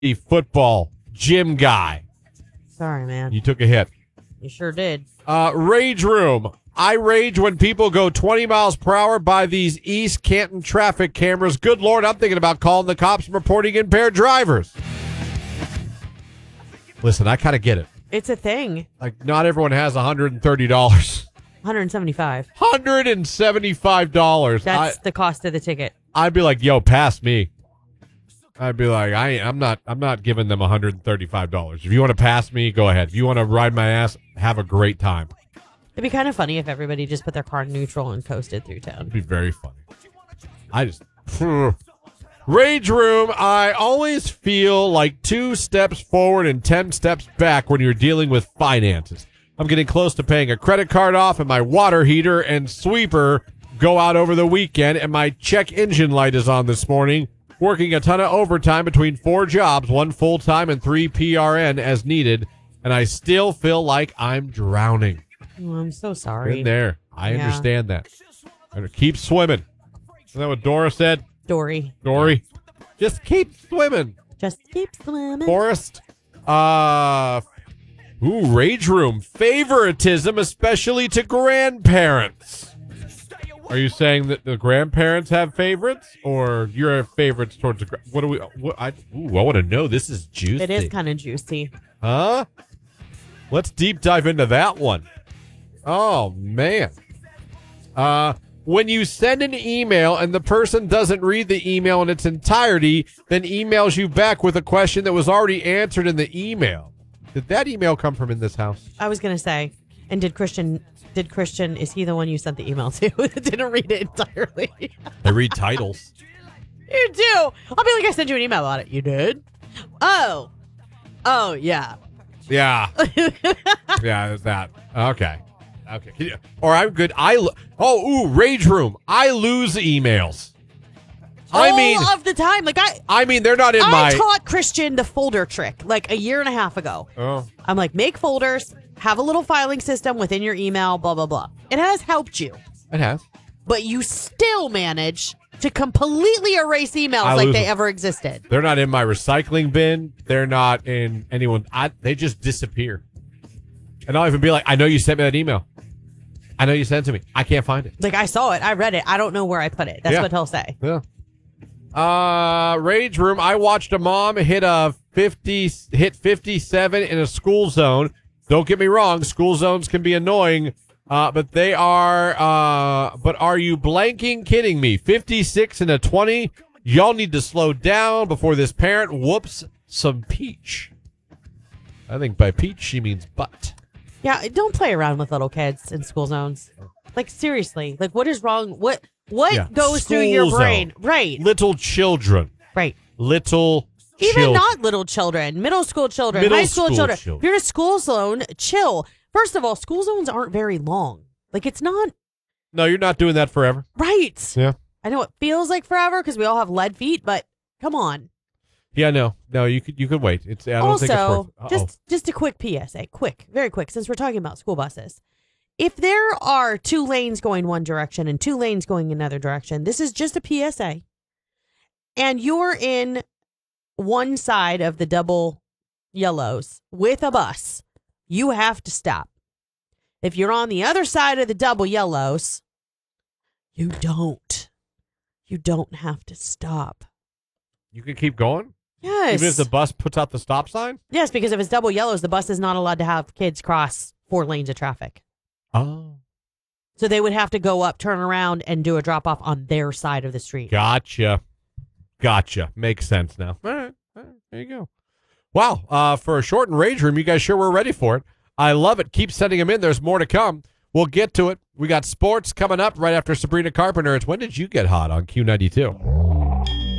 the football gym guy. Sorry, man. You took a hit. You sure did. Rage room. I rage when people go 20 miles per hour by these East Canton traffic cameras. Good Lord, I'm thinking about calling the cops and reporting impaired drivers. Listen, I kind of get it. It's a thing. Like, not everyone has $130. $175. $175. That's the cost of the ticket. I'd be like, yo, pass me. I'd be like, I'm not giving them $135. If you want to pass me, go ahead. If you want to ride my ass, have a great time. It'd be kind of funny if everybody just put their car in neutral and coasted through town. It'd be very funny. Rage room. I always feel like 2 steps forward and 10 steps back when you're dealing with finances. I'm getting close to paying a credit card off, and my water heater and sweeper go out over the weekend, and my check engine light is on this morning. Working a ton of overtime between 4 jobs, 1 full-time and 3 PRN as needed, and I still feel like I'm drowning. Oh, I'm so sorry. In there. I understand that. Keep swimming. Isn't that what Dora said? Dory. Just keep swimming. Just keep swimming. Forrest. Rage room. Favoritism, especially to grandparents. Are you saying that the grandparents have favorites, or your favorites towards the? What do we? I want to know. This is juicy. It is kind of juicy. Huh? Let's deep dive into that one. Oh man. When you send an email and the person doesn't read the email in its entirety, then emails you back with a question that was already answered in the email. Did that email come from in this house? I was going to say, and did Christian, is he the one you sent the email to that didn't read it entirely? I read titles. You do. I'll be like, I sent you an email about it. You did? Oh, yeah. Yeah. Yeah, there's that. Okay. Or I'm good. Rage room. I lose emails. All of the time. Like they're not in my. I taught Christian the folder trick like a year and a half ago. Oh. I'm like, make folders, have a little filing system within your email, blah, blah, blah. It has helped you. It has. But you still manage to completely erase emails like they ever existed. They're not in my recycling bin. They're not in anyone. They just disappear. And I'll even be like, I know you sent me that email. I know you sent it to me. I can't find it. Like, I saw it. I read it. I don't know where I put it. That's what he'll say. Yeah. Rage room. I watched a mom hit 57 in a school zone. Don't get me wrong. School zones can be annoying. But they are, but are you blanking kidding me? 56 and a 20. Y'all need to slow down before this parent whoops some peach. I think by peach, she means butt. Yeah, don't play around with little kids in school zones. Like, seriously. Like, what is wrong? What goes through your brain? Zone. Right. Little children. Right. Even not little children. Middle school children. High school children. If you're in a school zone, chill. First of all, school zones aren't very long. Like, it's not. No, you're not doing that forever. Right. Yeah. I know it feels like forever because we all have lead feet, but come on. Yeah, no, you could wait. I don't think it's worth. Just a quick PSA, very quick, since we're talking about school buses. If there are 2 lanes going one direction and 2 lanes going another direction, this is just a PSA. And you're in one side of the double yellows with a bus, you have to stop. If you're on the other side of the double yellows, you don't. You don't have to stop. You can keep going? Yes. Even if the bus puts out the stop sign? Yes, because if it's double yellows, the bus is not allowed to have kids cross 4 lanes of traffic. Oh. So they would have to go up, turn around, and do a drop-off on their side of the street. Gotcha. Makes sense now. All right. There you go. Wow. For a shortened rage room, you guys sure we're ready for it. I love it. Keep sending them in. There's more to come. We'll get to it. We got sports coming up right after Sabrina Carpenter. It's When Did You Get Hot on Q92.